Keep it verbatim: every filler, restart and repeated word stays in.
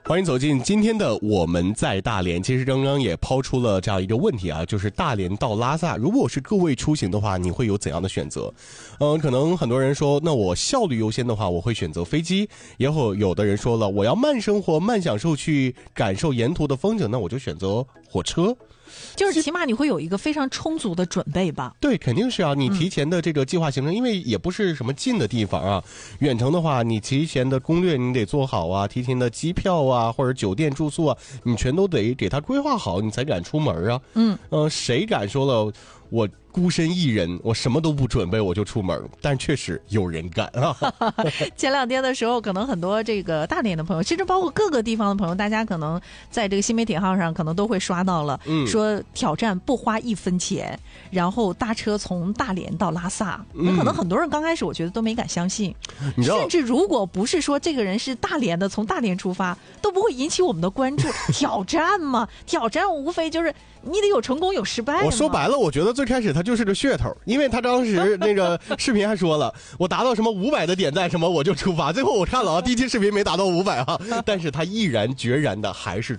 欢迎走进今天的我们在大连。其实刚刚也抛出了这样一个问题啊，就是大连到拉萨，如果是各位出行的话，你会有怎样的选择？嗯、呃，可能很多人说，那我效率优先的话，我会选择飞机；也有有的人说了，我要慢生活、慢享受，去感受沿途的风景，那我就选择火车。 就是起码你会有一个非常充足的准备吧？ 对，肯定是啊，你提前的这个计划行程、嗯、因为也不是什么近的地方啊，远程的话你提前的攻略你得做好啊，提前的机票啊或者酒店住宿啊，你全都得给他规划好，你才敢出门啊。嗯呃，谁敢说了我孤身一人，我什么都不准备我就出门，但确实有人敢啊。 前两天的时候，可能很多这个大连的朋友，其实包括各个地方的朋友，大家可能在这个新媒体号上可能都会刷到了，嗯、说挑战不花一分钱，然后搭车从大连到拉萨。那、嗯、可能很多人刚开始我觉得都没敢相信，你知道，甚至如果不是说这个人是大连的，从大连出发，都不会引起我们的关注。挑战嘛，挑战无非就是你得有成功有失败。 我说白了，我觉得最开始他就是个噱头，因为他当时那个视频还说了，我达到什么五百的点赞什么我就出发，最后我看了啊，第一期视频没达到五百啊，但是他毅然决然的还是